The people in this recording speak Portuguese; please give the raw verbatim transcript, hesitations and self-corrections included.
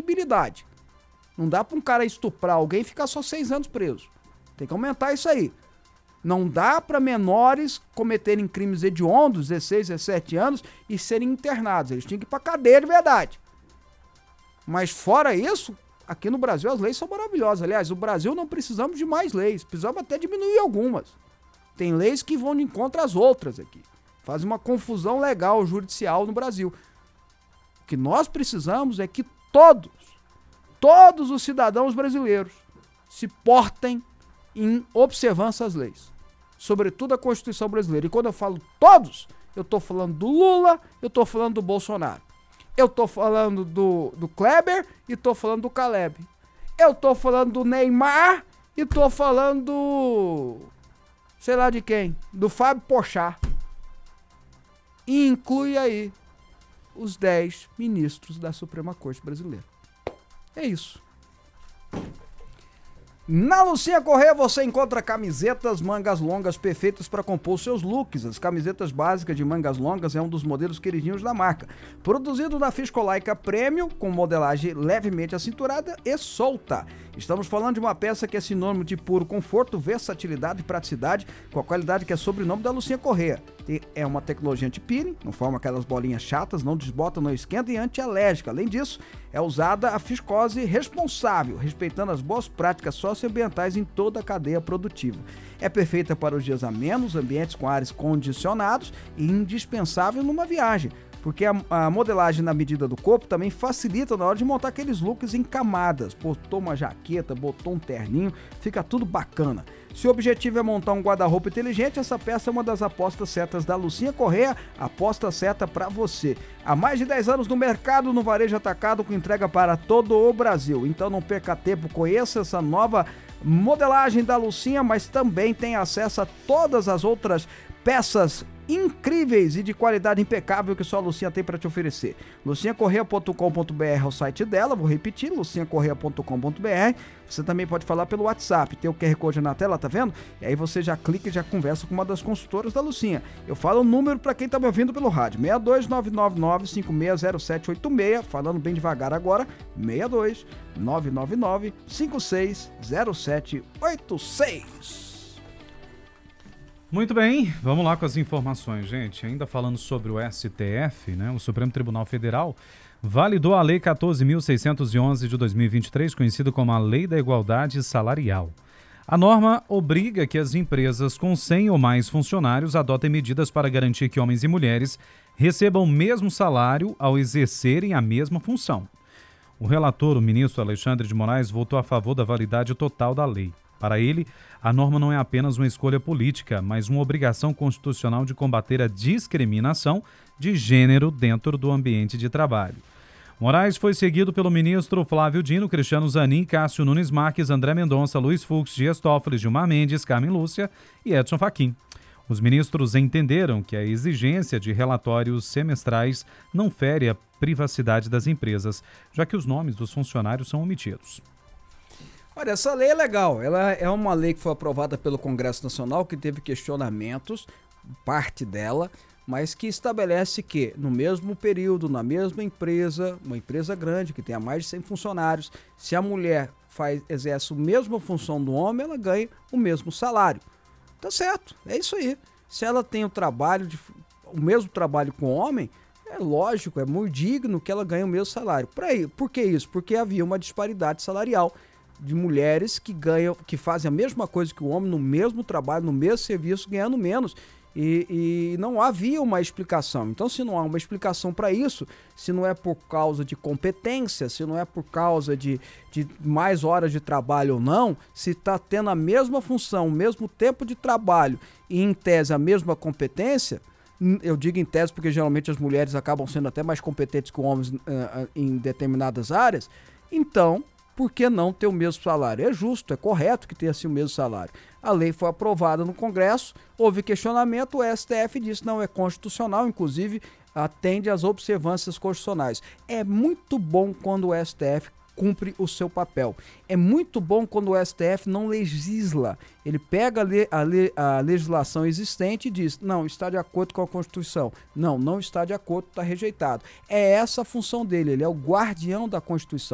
punibilidade. Não dá para um cara estuprar alguém e ficar só seis anos preso. Tem que aumentar isso aí. Não dá para menores cometerem crimes hediondos, dezesseis, dezessete anos, e serem internados. Eles tinham que ir pra cadeia de verdade. Mas fora isso, aqui no Brasil as leis são maravilhosas. Aliás, no Brasil não precisamos de mais leis. Precisamos até diminuir algumas. Tem leis que vão de encontro às outras aqui. Faz uma confusão legal judicial no Brasil. O que nós precisamos é que todos, todos os cidadãos brasileiros se portem em observância às leis, sobretudo a Constituição brasileira. E quando eu falo todos, eu tô falando do Lula, eu tô falando do Bolsonaro, eu tô falando do, do Kleber e tô falando do Caleb, eu tô falando do Neymar e tô falando do, sei lá de quem, do Fábio Pochá. E inclui aí os dez ministros da Suprema Corte Brasileira. É isso. Na Lucinha Correia você encontra camisetas mangas longas perfeitas para compor seus looks. As camisetas básicas de mangas longas é um dos modelos queridinhos da marca. Produzido na Fiscolaica Premium, com modelagem levemente acinturada e solta. Estamos falando de uma peça que é sinônimo de puro conforto, versatilidade e praticidade, com a qualidade que é sobrenome da Lucinha Correia. É uma tecnologia anti-peeling, não forma aquelas bolinhas chatas, não desbota, não esquenta e antialérgica. Além disso, é usada a viscose responsável, respeitando as boas práticas socioambientais em toda a cadeia produtiva. É perfeita para os dias amenos, ambientes com ares condicionados e indispensável numa viagem, porque a, a modelagem na medida do corpo também facilita na hora de montar aqueles looks em camadas. Botou uma jaqueta, botou um terninho, fica tudo bacana. Se o objetivo é montar um guarda-roupa inteligente, essa peça é uma das apostas certas da Lucinha Correia, aposta certa para você. Há mais de dez anos no mercado, no varejo atacado, com entrega para todo o Brasil. Então não perca tempo, conheça essa nova modelagem da Lucinha, mas também tem acesso a todas as outras peças incríveis e de qualidade impecável que só a Lucinha tem para te oferecer. lucinha correia ponto com ponto br é o site dela, vou repetir, lucinha correia ponto com ponto br. Você também pode falar pelo WhatsApp, tem o Q R Code na tela, tá vendo? E aí você já clica e já conversa com uma das consultoras da Lucinha. Eu falo o número para quem tá me ouvindo pelo rádio, seis dois nove nove nove cinco seis zero sete oito seis, falando bem devagar agora, seis dois nove nove nove cinco seis zero sete oito seis. Muito bem, vamos lá com as informações, gente. Ainda falando sobre o S T F, né? O Supremo Tribunal Federal validou a Lei quatorze mil seiscentos e onze de dois mil e vinte e três, conhecida como a Lei da Igualdade Salarial. A norma obriga que as empresas com cem ou mais funcionários adotem medidas para garantir que homens e mulheres recebam o mesmo salário ao exercerem a mesma função. O relator, o ministro Alexandre de Moraes, votou a favor da validade total da lei. Para ele, a norma não é apenas uma escolha política, mas uma obrigação constitucional de combater a discriminação de gênero dentro do ambiente de trabalho. Moraes foi seguido pelo ministro Flávio Dino, Cristiano Zanin, Cássio Nunes Marques, André Mendonça, Luiz Fux, Dias Toffoli, Gilmar Mendes, Carmen Lúcia e Edson Fachin. Os ministros entenderam que a exigência de relatórios semestrais não fere a privacidade das empresas, já que os nomes dos funcionários são omitidos. Olha, essa lei é legal, ela é uma lei que foi aprovada pelo Congresso Nacional, que teve questionamentos, parte dela, mas que estabelece que no mesmo período, na mesma empresa, uma empresa grande que tenha mais de cem funcionários, se a mulher faz, exerce a mesma função do homem, ela ganha o mesmo salário. Tá certo, é isso aí. Se ela tem o trabalho, de, o mesmo trabalho com o homem, é lógico, é muito digno que ela ganhe o mesmo salário. Por aí, por que isso? Porque havia uma disparidade salarial de mulheres que ganham, que fazem a mesma coisa que o homem no mesmo trabalho, no mesmo serviço, ganhando menos. E, e não havia uma explicação. Então, se não há uma explicação para isso, se não é por causa de competência, se não é por causa de, de mais horas de trabalho ou não, se está tendo a mesma função, o mesmo tempo de trabalho e em tese a mesma competência, eu digo em tese porque geralmente as mulheres acabam sendo até mais competentes que os homens uh, em determinadas áreas, então por que não ter o mesmo salário? É justo, é correto que tenha assim o mesmo salário. A lei foi aprovada no Congresso, houve questionamento, o S T F disse não é constitucional, inclusive atende às observâncias constitucionais. É muito bom quando o S T F cumpre o seu papel. É muito bom quando o S T F não legisla. Ele pega a, le, a, le, a legislação existente e diz, não, está de acordo com a Constituição. Não, não está de acordo, está rejeitado. É essa a função dele, ele é o guardião da Constituição.